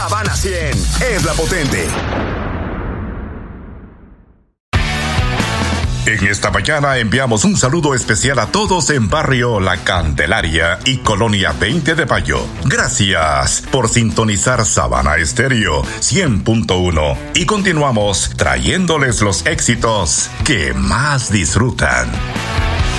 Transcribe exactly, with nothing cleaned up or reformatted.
Habana cien es la potente. En esta mañana enviamos un saludo especial a todos en Barrio La Candelaria y Colonia veinte de Mayo. Gracias por sintonizar Sabana Estéreo cien punto uno y continuamos trayéndoles los éxitos que más disfrutan.